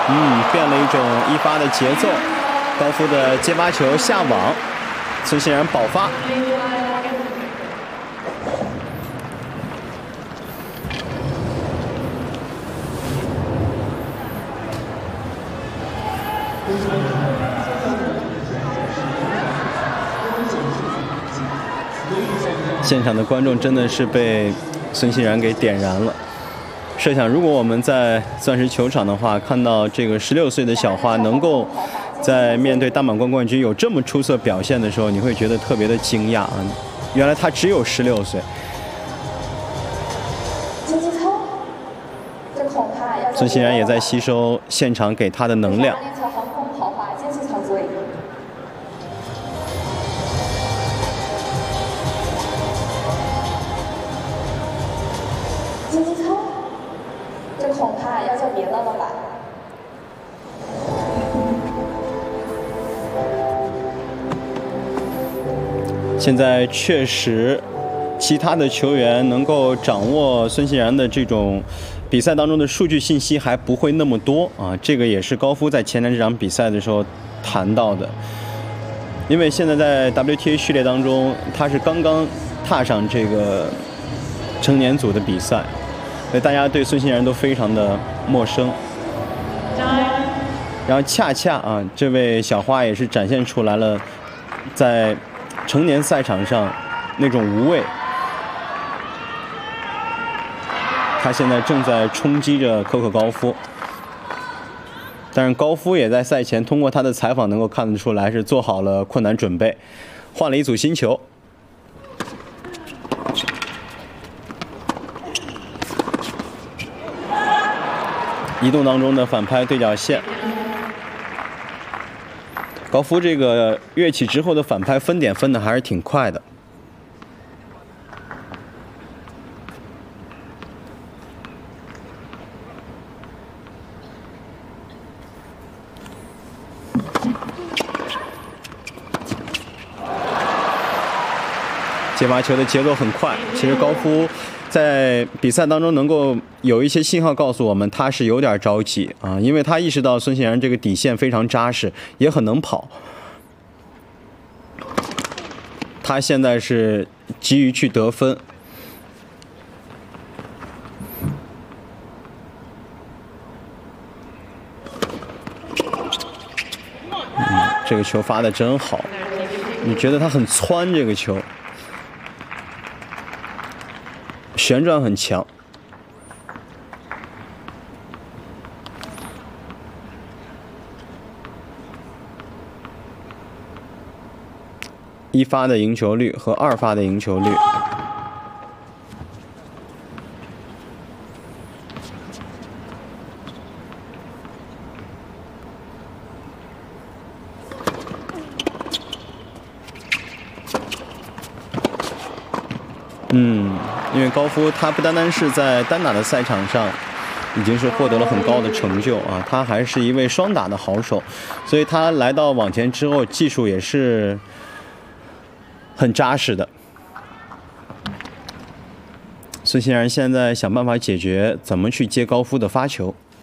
变了一种一发的节奏。高夫的接发球下网，孙欣然保发。现场的观众真的是被孙欣然给点燃了。设想，如果我们在钻石球场的话，看到这个16岁的小花能够在面对大满贯冠军有这么出色表现的时候，你会觉得特别的惊讶啊！原来她只有16岁。孙欣然也在吸收现场给她的能量。 这恐怕要叫别的了吧。 现在确实，其他的球员能够掌握孙欣然的这种比赛当中的数据信息还不会那么多啊。这个也是高夫在前天这场比赛的时候谈到的。因为现在在 WTA 序列当中，他是刚刚踏上这个成年组的比赛。所以大家对孙欣然都非常的陌生，然后恰恰啊，这位小花也是展现出来了，在成年赛场上那种无畏。他现在正在冲击着可可高夫，但是高夫也在赛前通过他的采访能够看得出来是做好了困难准备，换了一组新球。移动当中的反拍对角线，高夫这个跃起之后的反拍分点分的还是挺快的。接发球的节奏很快，其实高夫在比赛当中能够有一些信号告诉我们，他是有点着急啊，因为他意识到孙欣然这个底线非常扎实，也很能跑。他现在是急于去得分。这个球发得真好，你觉得他很窜这个球。旋转很强，一发的赢球率和2发的赢球率。因为高夫他不单单是在单打的赛场上已经是获得了很高的成就啊，他还是一位双打的好手，所以他来到网前之后技术也是很扎实的。孙欣然现在想办法解决怎么去接高夫的发球。